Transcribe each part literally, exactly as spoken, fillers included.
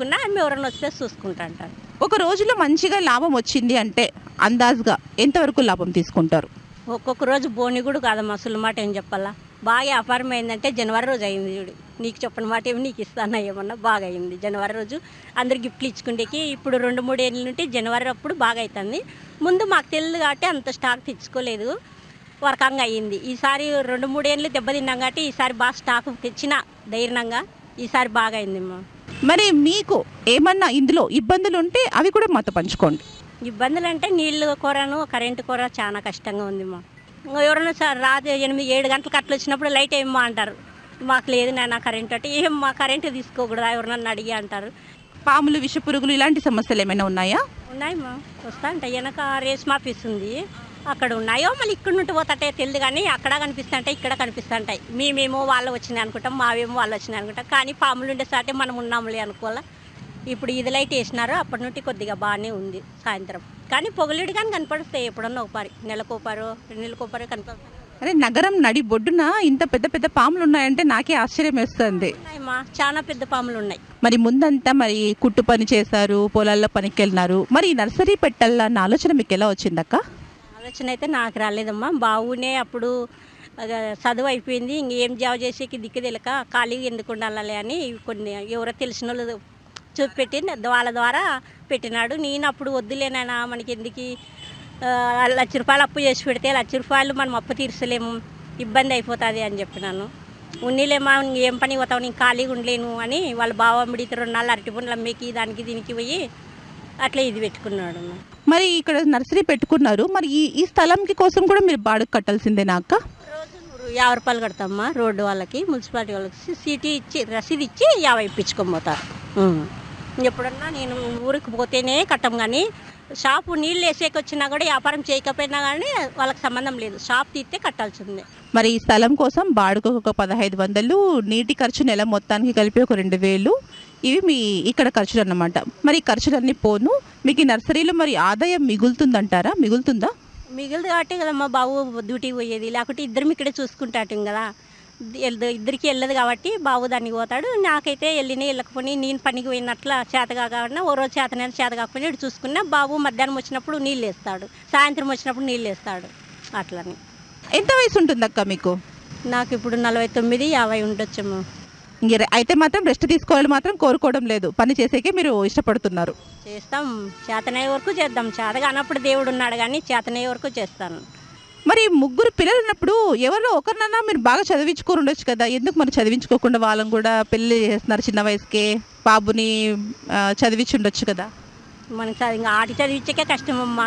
చూసుకున్నా మేము ఎవరైనా వస్తే చూసుకుంటా అంటారు. ఒక రోజులో మంచిగా లాభం వచ్చింది అంటే అందాజుగా ఎంతవరకు లాభం తీసుకుంటారు? ఒక్కొక్క రోజు బోని కూడా కాదమ్మా, అసలు మాట ఏం చెప్పాలా. బాగా వ్యాపారం అయిందంటే జనవరి రోజు అయింది చూడు. నీకు చెప్పిన మాట ఏమి నీకు ఇస్తానా ఏమన్నా బాగా అయింది జనవరి రోజు. అందరు గిఫ్ట్లు ఇచ్చుకుంటేకి ఇప్పుడు రెండు మూడు ఏళ్ళ నుండి జనవరి అప్పుడు బాగా అవుతుంది. ముందు మాకు తెలియదు కాబట్టి అంత స్టాక్ తెచ్చుకోలేదు, వరకంగా అయ్యింది. ఈసారి రెండు మూడు ఏళ్ళు దెబ్బతిన్నాం కాబట్టి ఈసారి బాగా స్టాక్ తెచ్చిన ధైర్యంగా ఈసారి బాగా అయిందమ్మా. మరి మీకు ఏమన్నా ఇందులో ఇబ్బందులు ఉంటే అవి కూడా మాతో పంచుకోండి. ఇబ్బందులు అంటే నీళ్ళు కూరను కరెంటు కూర చాలా కష్టంగా ఉందిమ్మా. ఇంకా ఎవరైనా సార్ రాత్రి ఎనిమిది ఏడు గంటలకు అట్లా వచ్చినప్పుడు లైట్ ఏమో అంటారు. మాకు లేదు నాన్న కరెంట్ అంటే ఏం మా కరెంటు తీసుకోకూడదా ఎవరన్నా అడిగి అంటారు. పాములు విష పురుగులు ఇలాంటి సమస్యలు ఏమైనా ఉన్నాయా? ఉన్నాయమ్మా, వస్తా ఉంటాయి. వెనక రేషన్ ఆఫీస్ ఉంది, అక్కడ ఉన్నాయో మళ్ళీ ఇక్కడ నుండి పోతాంటే తెలియదు కానీ అక్కడ కనిపిస్తుంటాయి ఇక్కడ కనిపిస్తుంటాయి. మేమేమో వాళ్ళు వచ్చినాయి అనుకుంటాం, మావేమో వాళ్ళు వచ్చినాయి అనుకుంటాం. కానీ పాములు ఉండే సాటే మనం ఉన్నాములే అనుకోవాలా. ఇప్పుడు ఇది లైట్ వేసినారు, అప్పటి నుండి కొద్దిగా బాగానే ఉంది సాయంత్రం. కానీ పొగలేడు కానీ కనపడుస్తాయి ఎప్పుడన్నా ఒకపారి, నెలకు ఒకపారు రెండు నెలలకు ఒకపారి కనపడతాయి. అరే నగరం నడి బొడ్డున ఇంత పెద్ద పెద్ద పాములు ఉన్నాయంటే నాకే ఆశ్చర్యం వేస్తుంది. ఉన్నాయమ్మా, చాలా పెద్ద పాములు ఉన్నాయి. మరి ముందంతా మరి కుట్టు పని చేశారు, పొలాల్లో పనికి వెళ్ళినారు, మరి ఈ నర్సరీ పెట్టాలన్న అన్న ఆలోచన మీకు ఎలా వచ్చిందక్క? ఆలోచన అయితే నాకు రాలేదమ్మా. బావునే అప్పుడు చదువు అయిపోయింది, ఇంకేం జాబ్ చేసేకి దిక్కు తెలియక ఖాళీగా ఎందుకు ఉండాలి అని కొన్ని ఎవరో తెలిసిన వాళ్ళు చూపెట్టి వాళ్ళ ద్వారా పెట్టినాడు. నేను అప్పుడు వద్దులేనైనా మనకి ఎందుకు లక్ష రూపాయలు అప్పు చేసి పెడితే లక్ష రూపాయలు మనం అప్పు తీర్చలేము, ఇబ్బంది అయిపోతుంది అని చెప్పినాను. ఉన్నీలేమా ఏం పని పోతావు, నేను ఖాళీగా ఉండలేను అని వాళ్ళ బావ మిడితే రెండు నాలుగు అరటి పండ్లు అమ్మేకి దానికి దీనికి పోయి అట్లా ఇది పెట్టుకున్నాడు. మరి ఇక్కడ నర్సరీ పెట్టుకున్నారు, మరి ఈ ఈ స్థలంకి కోసం కూడా మీరు బాడుగ కట్టాల్సిందేనా అక్క? రోజు నూరు యాభై రూపాయలు కడతామ్మా రోడ్డు వాళ్ళకి, మున్సిపాలిటీ వాళ్ళకి సీటీ ఇచ్చి రసీదు ఇచ్చి యాభై ఇప్పించుకొని పోతారు. ఎప్పుడన్నా నేను ఊరికి పోతేనే కట్టం, కానీ షాపు నీళ్ళు వేసేకి వచ్చినా కూడా వ్యాపారం చేయకపోయినా కానీ వాళ్ళకి సంబంధం లేదు, షాప్ తీస్తే కట్టాల్సిందే. మరి ఈ స్థలం కోసం బాడుగ ఒక పదహైదు వందలు, నీటి ఖర్చు నెల మొత్తానికి కలిపి ఒక రెండు వేలు, ఇవి మీ ఇక్కడ ఖర్చులు అన్నమాట. మరి ఈ ఖర్చులన్నీ పోను మీకు ఈ నర్సరీలో మరి ఆదాయం మిగులుతుందంటారా? మిగులుతుందా? మిగిలింది కాబట్టి కదా మా బాబు డ్యూటీకి పోయేది, లేకపోతే ఇద్దరం ఇక్కడే చూసుకుంటాం కదా. ఇద్దరికి వెళ్ళదు కాబట్టి బాబు దానికి పోతాడు, నాకైతే వెళ్ళినా వెళ్ళకపోయి నేను పనికి పోయినట్ల చేత కాకుండా ఓ రోజు చేతనైనా చేత కాకపోయినా ఇటు చూసుకున్నా. బాబు మధ్యాహ్నం వచ్చినప్పుడు నీళ్ళు వేస్తాడు, సాయంత్రం వచ్చినప్పుడు నీళ్ళు వేస్తాడు. అట్లని. ఎంత వయసు ఉంటుంది అక్క మీకు? నాకు ఇప్పుడు నలభై తొమ్మిది యాభై ఉండొచ్చేమో. ఇంక అయితే మాత్రం రెస్ట్ తీసుకోవాలి మాత్రం కోరుకోవడం లేదు, పని చేసేకే మీరు ఇష్టపడుతున్నారు. చేస్తాం, చేతనయ్యే వరకు చేద్దాం. చేత కానప్పుడు దేవుడు ఉన్నాడు కానీ చేతనయ్యే వరకు చేస్తాను. మరి ముగ్గురు పిల్లలు ఉన్నప్పుడు ఎవరో ఒకరినన్నా మీరు బాగా చదివించుకొని ఉండొచ్చు కదా, ఎందుకు మరి చదివించుకోకుండా వాళ్ళని కూడా పెళ్ళి చేస్తున్నారు చిన్న వయసుకే? బాబుని చదివించి ఉండొచ్చు కదా. మనకి చదివి ఇంకా ఆటి చదివించకే కష్టమమ్మా.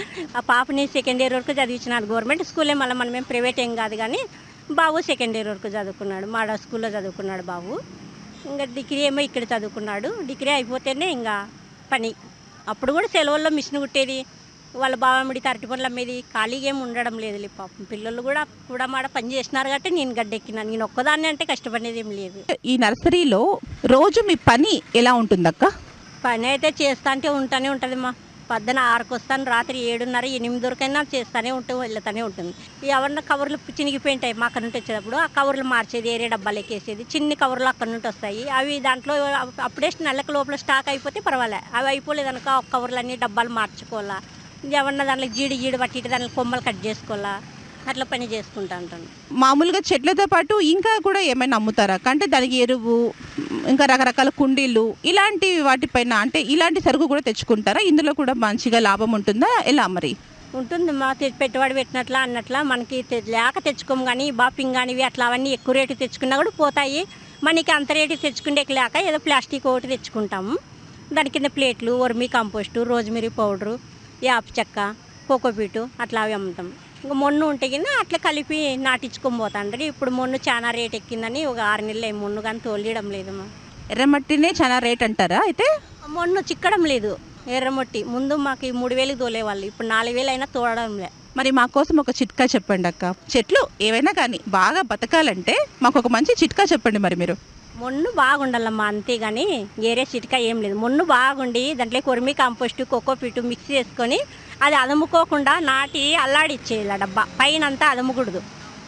ఆ పాపని సెకండ్ ఇయర్ వరకు చదివించినాడు గవర్నమెంట్ స్కూలే, మళ్ళీ మనమేం ప్రైవేట్ ఏం కాదు కానీ బాబు సెకండ్ ఇయర్ వరకు చదువుకున్నాడు, మాడ స్కూల్లో చదువుకున్నాడు బాబు. ఇంకా డిగ్రీ ఏమో ఇక్కడ చదువుకున్నాడు, డిగ్రీ అయిపోతేనే ఇంకా పని. అప్పుడు కూడా సెలవుల్లో మిషన్ కుట్టేది, వాళ్ళ బావమిడి అరటి పనులు అమ్మేది, ఖాళీగా ఏమి ఉండడం లేదు. పాపం పిల్లలు కూడా కూడా మాడ పని చేసినారు కాబట్టి నేను గడ్డెక్కినాను. నేను ఒక్కదాన్ని అంటే కష్టపడేది ఏం లేదు. ఈ నర్సరీలో రోజు మీ పని ఎలా ఉంటుందక్క? పని అయితే చేస్తా అంటే ఉంటానే ఉంటుంది మా. పొద్దున ఆరుకు వస్తాను, రాత్రి ఏడున్నర ఎనిమిది వరకైనా చేస్తూనే ఉంటాం, వెళ్తూనే ఉంటుంది. ఎవరన్నా కవర్లు చినిగిపోయింటాయి మా అక్కడ నుండి వచ్చేటప్పుడు, ఆ కవర్లు మార్చేది, ఏరే డబ్బాలు ఎక్కేసేది. చిన్ని కవర్లు అక్కడ నుండి వస్తాయి, అవి దాంట్లో అప్పుడే నెలకు లోపల స్టాక్ అయిపోతే పర్వాలే, అవి అయిపోలేదనుక ఆ కవర్లు అన్నీ డబ్బాలు మార్చుకోవాలా. ఏమన్నా దాంట్లో జీడి జీడి పట్టి దాంట్లో కొమ్మలు కట్ చేసుకోవాలా, అట్లా పని చేసుకుంటా ఉంటాను. మామూలుగా చెట్లతో పాటు ఇంకా కూడా ఏమైనా అమ్ముతారా? అంటే దానికి ఎరువు, ఇంకా రకరకాల కుండీలు ఇలాంటి వాటిపైన అంటే ఇలాంటి సరుకు కూడా తెచ్చుకుంటారా? ఇందులో కూడా మంచిగా లాభం ఉంటుందా ఎలా మరి? ఉంటుంది మా, పెట్టుబడి పెట్టినట్లా అన్నట్లా మనకి లేక తెచ్చుకోము కానీ బాపింగ్ కానీ ఇవి అట్లా అవన్నీ ఎక్కువ రేటు తెచ్చుకున్నా కూడా పోతాయి. మనకి అంత రేటు తెచ్చుకుంటే లేక ఏదో ప్లాస్టిక్ ఒకటి తెచ్చుకుంటాము, దాని కింద ప్లేట్లు, వర్మీ కంపోస్టు, రోజ్మెరీ పౌడరు, యాప చెక్క, కోకోపీటు అట్లా అవి అమ్ముతాం. ఇంకా మొన్ను ఉంటే కింద అట్లా కలిపి నాటించుకొని పోతాండ్రి. ఇప్పుడు మొన్ను చాలా రేట్ ఎక్కిందని ఒక ఆరు నెలలు మొన్ను కానీ తోలియడం లేదమ్మా. ఎర్రమట్టినే చాలా రేట్ అంటారా? అయితే మొన్ను చిక్కడం లేదు ఎర్రమట్టి. ముందు మాకు మూడు వేలకు తోలేవాళ్ళు, ఇప్పుడు నాలుగు వేలు అయినా తోడడం లే. మరి మా కోసం ఒక చిట్కా చెప్పండి అక్క. చెట్లు ఏవైనా కానీ బాగా బతకాలంటే మాకు ఒక మంచి చిట్కా చెప్పండి మరి మీరు. మొన్ను బాగుండాలమ్మా, అంతేగాని వేరే చిట్కా ఏం లేదు. మొన్ను బాగుండి దాంట్లో కొరిమి కంపోస్టు, కోకోపీటు మిక్స్ చేసుకొని అది అదముకోకుండా నాటి అల్లాడిచ్చేయాలి. డబ్బా పైన అంతా అదముకూడదు.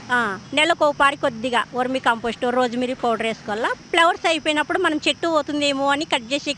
నెలకు ఒకసారి కొద్దిగా వర్మి కంపోస్ట్, రోజ్మెరీ పౌడర్ వేసుకోవాలా. ఫ్లవర్స్ అయిపోయినప్పుడు మనం చెట్టు పోతుందేమో అని కట్ చేసి